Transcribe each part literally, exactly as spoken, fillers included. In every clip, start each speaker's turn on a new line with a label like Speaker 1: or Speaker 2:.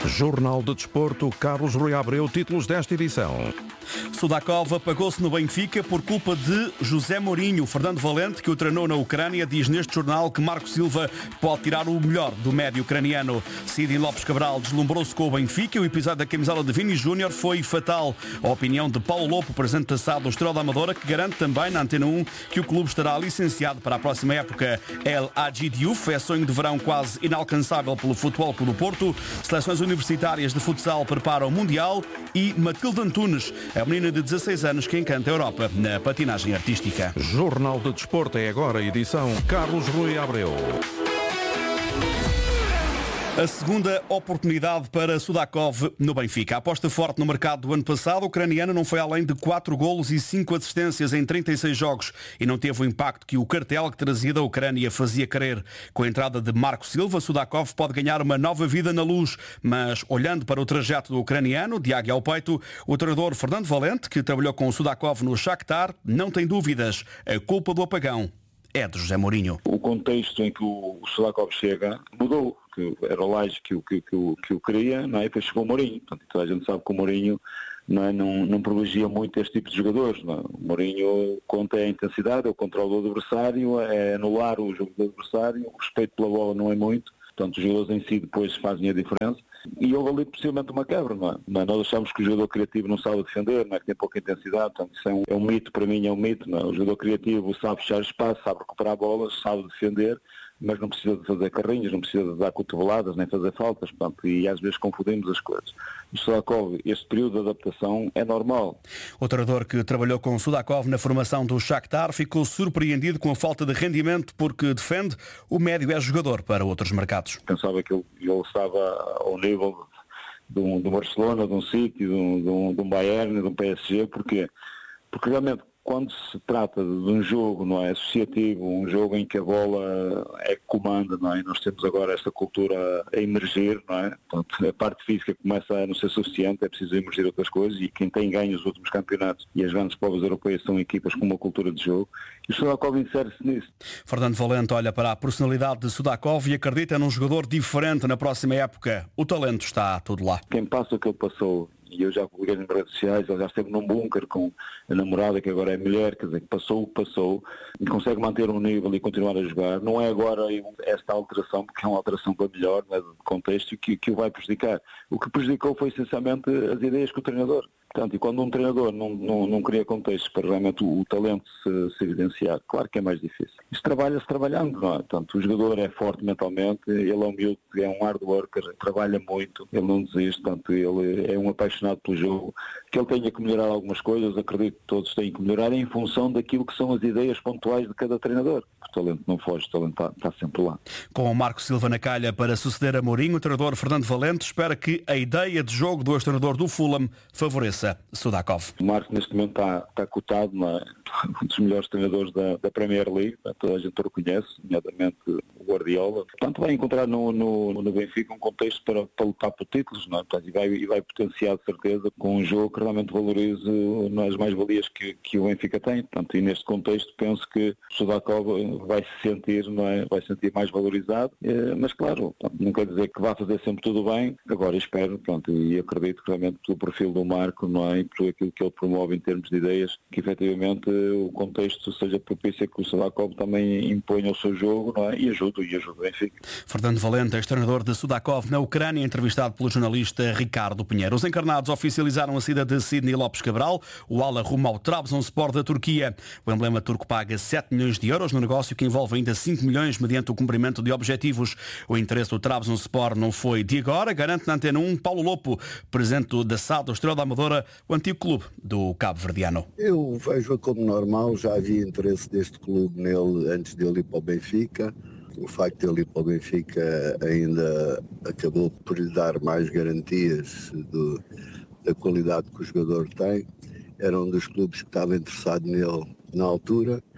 Speaker 1: Jornal de Desporto, Carlos Rui Abreu, títulos desta edição.
Speaker 2: Sudakov apagou-se no Benfica por culpa de José Mourinho. Fernando Valente, que o treinou na Ucrânia, diz neste jornal que Marco Silva pode tirar o melhor do médio ucraniano. Sidney Lopes Cabral deslumbrou-se com o Benfica. O episódio da camisola de Vini Júnior foi fatal. A opinião de Paulo Lopo, presidente da S A D do Estrela da Amadora, que garante também na Antena um que o clube estará licenciado para a próxima época. El Hadji Diouf é sonho de verão quase inalcançável pelo Futebol Clube do Porto. Seleções universitárias de futsal preparam o Mundial e Matilde Antunes, a menina de dezasseis anos que encanta a Europa na patinagem artística.
Speaker 1: Jornal de Desporto é agora a edição Carlos Rui Abreu.
Speaker 2: A segunda oportunidade para Sudakov no Benfica. A aposta forte no mercado do ano passado, o ucraniano não foi além de quatro golos e cinco assistências em trinta e seis jogos e não teve o impacto que o cartel que trazia da Ucrânia fazia querer. Com a entrada de Marco Silva, Sudakov pode ganhar uma nova vida na Luz, mas olhando para o trajeto do ucraniano, de águia ao peito, o treinador Fernando Valente, que trabalhou com o Sudakov no Shakhtar, não tem dúvidas. A culpa do apagão é de José Mourinho.
Speaker 3: O contexto em que o Sudakov chega mudou, que era o Laje que o que, que, que o queria, não é? E depois chegou o Mourinho. Portanto, toda a gente sabe que o Mourinho não, é? não, não privilegia muito este tipo de jogadores. Não é? O Mourinho conta a intensidade, é o controle do adversário, é anular o jogo do adversário, o respeito pela bola não é muito. Portanto, os jogadores em si depois fazem a diferença. E houve ali possivelmente uma quebra, não é? Não, nós achamos que o jogador criativo não sabe defender, não é? Que tem pouca intensidade, portanto isso é um, é um mito, para mim é um mito, não é? O jogador criativo sabe fechar espaço, sabe recuperar bolas, sabe defender, mas não precisa de fazer carrinhos, não precisa de dar cotoveladas, nem fazer faltas, portanto, e às vezes confundimos as coisas. O Sudakov, este período de adaptação é normal.
Speaker 2: O treinador que trabalhou com o Sudakov na formação do Shakhtar ficou surpreendido com a falta de rendimento porque defende o médio é jogador para outros mercados.
Speaker 3: Pensava que ele, ele estava ao nível de um, de um Barcelona, de um City, de um, de, um, de um Bayern, de um P S G, porquê? Porque realmente quando se trata de um jogo, não é, associativo, um jogo em que a bola é que comanda, não é? Nós temos agora esta cultura a emergir, não é? Portanto, a parte física começa a não ser suficiente, é preciso emergir outras coisas e quem tem ganho os últimos campeonatos e as grandes provas europeias são equipas com uma cultura de jogo e o Sudakov insere-se nisso.
Speaker 2: Fernando Valente olha para a personalidade de Sudakov e acredita num jogador diferente na próxima época. O talento está tudo lá.
Speaker 3: Quem passa o que ele passou, e eu já publiquei nas redes sociais, ele já esteve num bunker com a namorada que agora é mulher, quer dizer, que passou o que passou e consegue manter um nível e continuar a jogar. Não é agora esta alteração, porque é uma alteração para melhor, não é, de contexto, que, que o vai prejudicar. O que prejudicou foi essencialmente as ideias que o treinador. Portanto, e quando um treinador não, não, não cria contexto para realmente o, o talento se, se evidenciar, claro que é mais difícil. Isto trabalha-se trabalhando, não é? Portanto, o jogador é forte mentalmente, ele é um miúdo, é um hard worker, trabalha muito, ele não desiste, portanto, ele é um apaixonado pelo jogo. Que ele tenha que melhorar algumas coisas, acredito que todos têm que melhorar em função daquilo que são as ideias pontuais de cada treinador. O talento não foge, o talento está, está sempre lá.
Speaker 2: Com o Marco Silva na calha para suceder a Mourinho, o treinador Fernando Valente espera que a ideia de jogo do ex-treinador do Fulham favoreça Sudakov.
Speaker 3: O Marco neste momento está, está cotado, não é? Um dos melhores treinadores da, da Premier League, toda a gente o reconhece, nomeadamente o Guardiola. Portanto, vai encontrar no, no, no Benfica um contexto para, para lutar por títulos, não é? Portanto, e, vai, e vai potenciar de certeza com um jogo que realmente valorize as mais-valias que, que o Benfica tem. Portanto, e neste contexto penso que o Sudakov vai se sentir, não é? Vai se sentir mais valorizado, mas claro, portanto, não quer dizer que vá fazer sempre tudo bem. Agora espero, pronto, e acredito que realmente pelo perfil do Marco, não é? E por aquilo que ele promove em termos de ideias, que efetivamente o contexto seja propício a que o Sudakov também imponha o seu jogo, não é? E ajude, e ajude o Benfica.
Speaker 2: Fernando Valente, ex-treinador de Sudakov na Ucrânia, entrevistado pelo jornalista Ricardo Pinheiro. Os encarnados oficializaram a saída de Sidney Lopes Cabral, o ala rumo ao Trabzonspor da Turquia. O emblema turco paga sete milhões de euros no negócio que envolve ainda cinco milhões mediante o cumprimento de objetivos. O interesse do Trabzonspor não foi de agora, garante na Antena um Paulo Lopo, presidente da S A D do Estrela da Amadora, o antigo clube do cabo-verdiano.
Speaker 4: Eu vejo-a como normal, já havia interesse deste clube nele antes dele ir para o Benfica. O facto de ele ir para o Benfica ainda acabou por lhe dar mais garantias do, da qualidade que o jogador tem. Era um dos clubes que estava interessado nele na altura.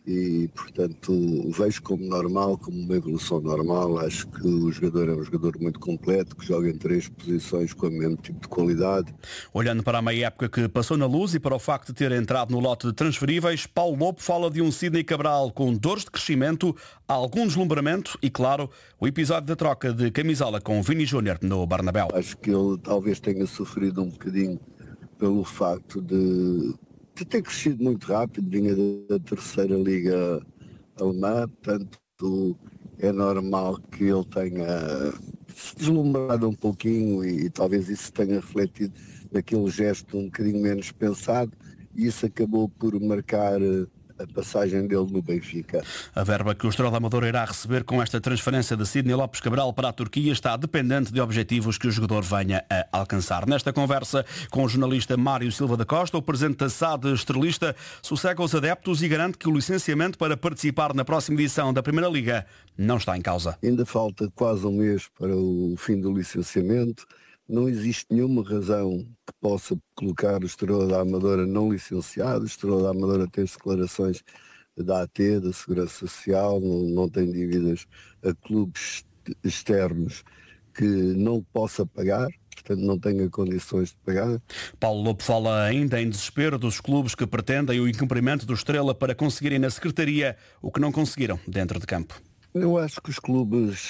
Speaker 4: e, portanto, vejo como normal, como uma evolução normal. Acho que o jogador é um jogador muito completo, que joga em três posições com o mesmo tipo de qualidade.
Speaker 2: Olhando para a meia época que passou na Luz e para o facto de ter entrado no lote de transferíveis, Paulo Lopo fala de um Sidney Cabral com dores de crescimento, algum deslumbramento e, claro, o episódio da troca de camisola com Vini Júnior no Bernabéu.
Speaker 4: Acho que ele talvez tenha sofrido um bocadinho pelo facto de, de ter crescido muito rápido, vinha da terceira liga alemã, portanto é normal que ele tenha se deslumbrado um pouquinho e, e talvez isso tenha refletido naquele gesto um bocadinho menos pensado, e isso acabou por marcar a passagem dele no Benfica.
Speaker 2: A verba que o Estrela da Amadora irá receber com esta transferência de Sidney Lopes Cabral para a Turquia está dependente de objetivos que o jogador venha a alcançar. Nesta conversa com o jornalista Mário Silva da Costa, o presidente da S A D estrelista sossega os adeptos e garante que o licenciamento para participar na próxima edição da Primeira Liga não está em causa.
Speaker 4: Ainda falta quase um mês para o fim do licenciamento. Não existe nenhuma razão que possa colocar o Estrela da Amadora não licenciado. O Estrela da Amadora tem declarações da A T, da Segurança Social, não, não tem dívidas a clubes externos que não possa pagar, portanto não tenha condições de pagar.
Speaker 2: Paulo Lopo fala ainda em desespero dos clubes que pretendem o incumprimento do Estrela para conseguirem na Secretaria o que não conseguiram dentro de campo.
Speaker 4: Eu acho que os clubes,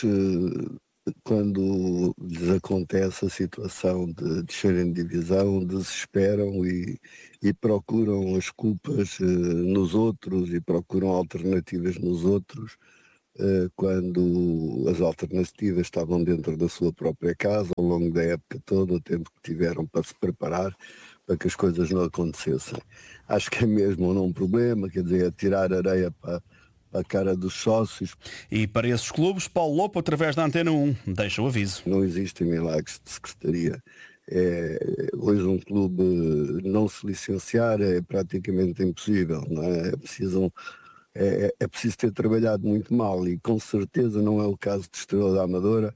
Speaker 4: quando lhes acontece a situação de descerem de divisão, desesperam e, e procuram as culpas nos outros e procuram alternativas nos outros, quando as alternativas estavam dentro da sua própria casa, ao longo da época toda, o tempo que tiveram para se preparar para que as coisas não acontecessem. Acho que é mesmo não um problema, quer dizer, é tirar areia para a cara dos sócios.
Speaker 2: E para esses clubes, Paulo Lopo, através da Antena um, deixa o aviso.
Speaker 4: Não existem milagres de secretaria. É, hoje um clube não se licenciar é praticamente impossível, não é? É preciso, é, é preciso ter trabalhado muito mal e com certeza não é o caso de Estrela da Amadora.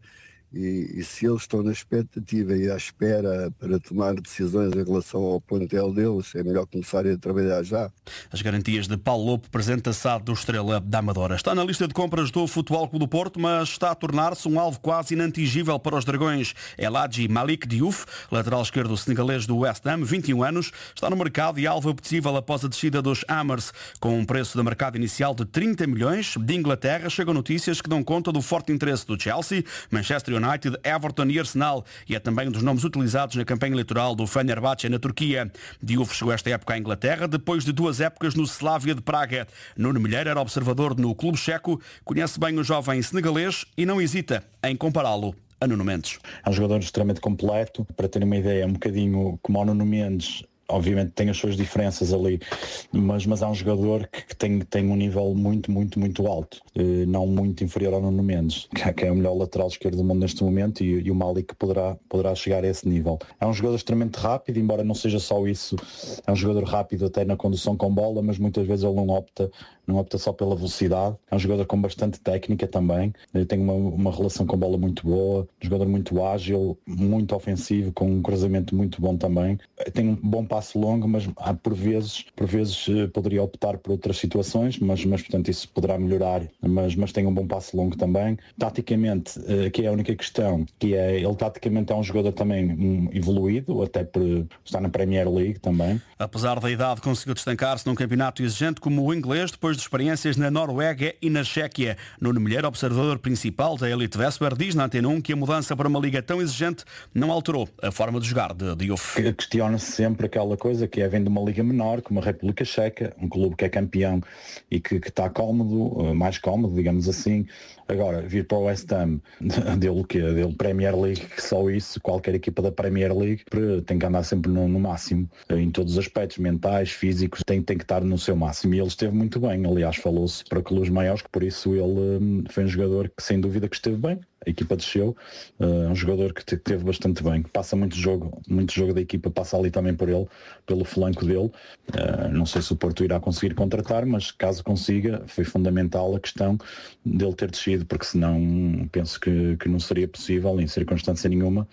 Speaker 4: E, e se eles estão na expectativa e à espera para tomar decisões em relação ao plantel deles, é melhor começarem a trabalhar já.
Speaker 2: As garantias de Paulo Lopo, presidente da S A D do Estrela da Amadora. Está na lista de compras do Futebol Clube do Porto, mas está a tornar-se um alvo quase inatingível para os dragões. El Hadji Malik Diouf, lateral esquerdo senegalês do West Ham, vinte e um anos, está no mercado e alvo apetecível após a descida dos Hammers. Com um preço de mercado inicial de trinta milhões, de Inglaterra chegam notícias que dão conta do forte interesse do Chelsea, Manchester United, United, Everton e Arsenal, e é também um dos nomes utilizados na campanha eleitoral do Fenerbahçe na Turquia. Diouf chegou esta época à Inglaterra depois de duas épocas no Slavia de Praga. Nuno Milheiro era observador no clube checo, conhece bem o jovem senegalês e não hesita em compará-lo a Nuno Mendes.
Speaker 5: É um jogador extremamente completo, para ter uma ideia, um bocadinho como o Nuno Mendes. Obviamente tem as suas diferenças ali, mas, mas há um jogador que, que tem, tem um nível muito, muito, muito alto, eh, não muito inferior ao Nuno Mendes, que, que é o melhor lateral esquerdo do mundo neste momento, e, e o Malik poderá, poderá chegar a esse nível. É um jogador extremamente rápido, embora não seja só isso, é um jogador rápido até na condução com bola, mas muitas vezes ele não opta, não opta só pela velocidade. É um jogador com bastante técnica também, ele tem uma, uma relação com bola muito boa, um jogador muito ágil, muito ofensivo, com um cruzamento muito bom também. Tem um bom passo longo, mas há, por vezes por vezes poderia optar por outras situações, mas, mas portanto isso poderá melhorar, mas, mas tem um bom passo longo também. Taticamente, aqui é a única questão, que é, ele taticamente é um jogador também um, evoluído, até por estar na Premier League também.
Speaker 2: Apesar da idade, conseguiu destacar-se num campeonato exigente como o inglês, depois de experiências na Noruega e na Chequia. Nuno Milheiro, observador principal da Elite Vesper, diz na Antena um que a mudança para uma liga tão exigente não alterou a forma de jogar de Diouf.
Speaker 5: Questiona-se sempre aquela coisa que é, vem de uma liga menor, como a República Checa, um clube que é campeão e que, que está cómodo, mais cómodo, digamos assim. Agora, vir para o West Ham, dele que dele Premier League, só isso, qualquer equipa da Premier League tem que andar sempre no, no máximo, em todos os aspectos, mentais, físicos, tem, tem que estar no seu máximo. E ele esteve muito bem, aliás, falou-se para clubes maiores, que por isso ele um, foi um jogador que sem dúvida que esteve bem. A equipa desceu, é uh, um jogador que esteve bastante bem, que passa muito jogo, muito jogo da equipa passa ali também por ele, pelo flanco dele. Uh, não sei se o Porto irá conseguir contratar, mas caso consiga, foi fundamental a questão dele ter descido, porque senão penso que, que não seria possível, em circunstância nenhuma.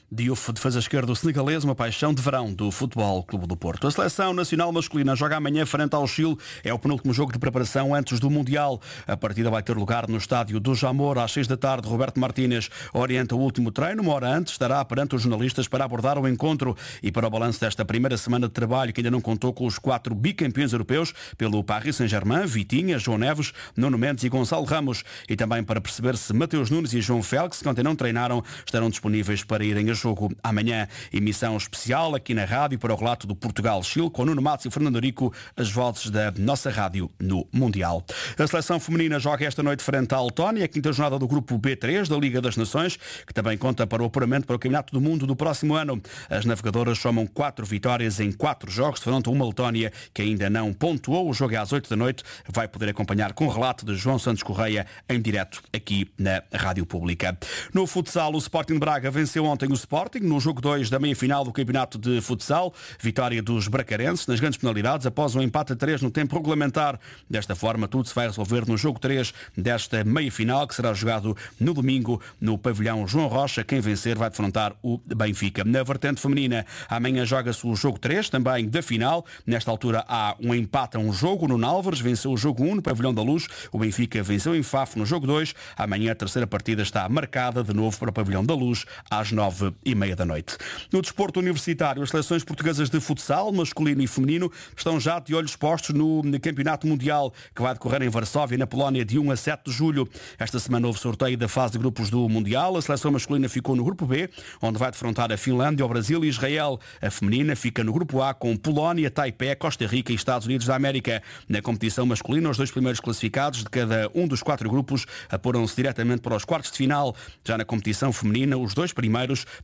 Speaker 2: Diouf, defesa esquerda senegalês, uma paixão de verão do Futebol Clube do Porto. A seleção nacional masculina joga amanhã frente ao Chile. É o penúltimo jogo de preparação antes do Mundial. A partida vai ter lugar no estádio do Jamor às seis da tarde. Roberto Martínez orienta o último treino. Uma hora antes estará perante os jornalistas para abordar o encontro e para o balanço desta primeira semana de trabalho, que ainda não contou com os quatro bicampeões europeus pelo Paris Saint-Germain, Vitinha, João Neves, Nuno Mendes e Gonçalo Ramos. E também para perceber se Mateus Nunes e João Félix, que ontem não treinaram, estarão disponíveis para irem a jogo amanhã. Emissão especial aqui na rádio para o relato do Portugal-Chile com Nuno Matos e Fernando Rico, as vozes da nossa rádio no Mundial. A seleção feminina joga esta noite frente à Letónia, a quinta jornada do grupo B três da Liga das Nações, que também conta para o apuramento para o Campeonato do Mundo do próximo ano. As navegadoras somam quatro vitórias em quatro jogos, defrontam uma Letónia que ainda não pontuou. O jogo é às oito da noite. Vai poder acompanhar com o relato de João Santos Correia em direto aqui na Rádio Pública. No futsal, o Sporting de Braga venceu ontem o Sporting no jogo dois da meia-final do Campeonato de Futsal. Vitória dos bracarenses nas grandes penalidades após um empate a três no tempo regulamentar. Desta forma, tudo se vai resolver no jogo três desta meia-final, que será jogado no domingo no pavilhão João Rocha. Quem vencer vai defrontar o Benfica. Na vertente feminina, amanhã joga-se o jogo três, também da final. Nesta altura há um empate a um jogo. No Álvares venceu o jogo um no pavilhão da Luz. O Benfica venceu em Fafo no jogo dois. Amanhã a terceira partida está marcada de novo para o pavilhão da Luz às nove e meia da noite. No desporto universitário, as seleções portuguesas de futsal, masculino e feminino, estão já de olhos postos no Campeonato Mundial, que vai decorrer em Varsóvia, na Polónia, de um a sete de julho. Esta semana houve sorteio da fase de grupos do Mundial. A seleção masculina ficou no grupo B, onde vai defrontar a Finlândia, o Brasil e Israel. A feminina fica no grupo A, com Polónia, Taipei, Costa Rica e Estados Unidos da América. Na competição masculina, os dois primeiros classificados de cada um dos quatro grupos apuram-se diretamente para os quartos de final. Já na competição feminina, os dois primeiros